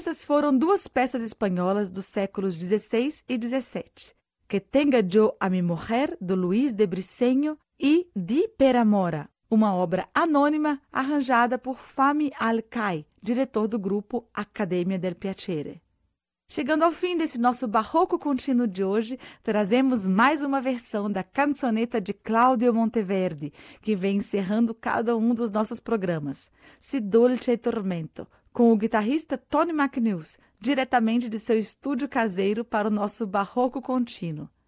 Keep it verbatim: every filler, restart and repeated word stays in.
Essas foram duas peças espanholas dos séculos dezesseis e dezessete. Que Tenga Yo a Mi Mujer, do Luís de Briceño, e Di per Amora, uma obra anônima arranjada por Fahmi Al-Kay, diretor do grupo Accademia del Piacere. Chegando ao fim desse nosso barroco contínuo de hoje, trazemos mais uma versão da canzoneta de Claudio Monteverdi, que vem encerrando cada um dos nossos programas, Si dolce tormento, com o guitarrista Tony McNews, diretamente de seu estúdio caseiro para o nosso barroco contínuo.